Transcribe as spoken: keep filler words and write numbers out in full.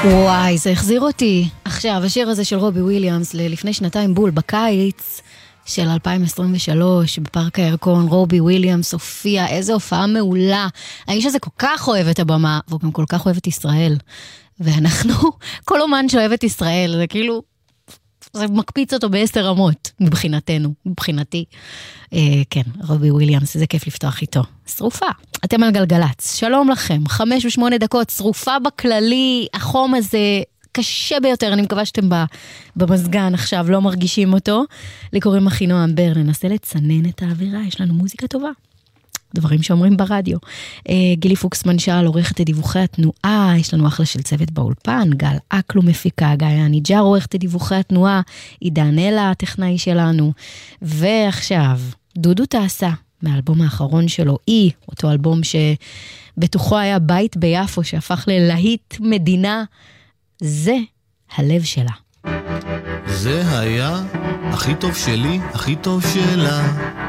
וואי, זה החזיר אותי. עכשיו, השיר הזה של רובי וויליאמס, לפני שנתיים בול, בקיץ של אלפיים עשרים ושלוש, בפארק הירקון, רובי וויליאמס הופיע, איזו הופעה מעולה. האיש הזה כל כך אוהב את הבמה, והוא גם כל כך אוהב את ישראל. ואנחנו, כל אומן שאוהב את ישראל, זה כאילו, זה מקפיץ אותו בעשר רמות, מבחינתנו, מבחינתי. אה, כן, רובי וויליאמס, זה כיף לפתוח איתו. שרופה, אתם על גלגלץ, שלום לכם, חמש ושמונה דקות, שרופה בכללי, החום הזה קשה ביותר, אני מקווה שאתם במזגן עכשיו, לא מרגישים אותו. לקוראים אחינועם בר, ננסה לצנן את האווירה, יש לנו מוזיקה טובה. דברים שאומרים ברדיו. גילי פוקסמן שאל, עורכת את דיווחי התנועה, יש לנו אחלה של צוות באולפן, גל אקלו מפיקה, גיא הניג'ר עורכת את דיווחי התנועה, עידן אלה, הטכנאי שלנו, ועכשיו, דודו תעשה, מהאלבום האחרון שלו, אי, אותו אלבום שבתוכו היה בית ביפו, שהפך ללהיט מדינה, זה הלב שלה. זה היה הכי טוב שלי, הכי טוב שלה.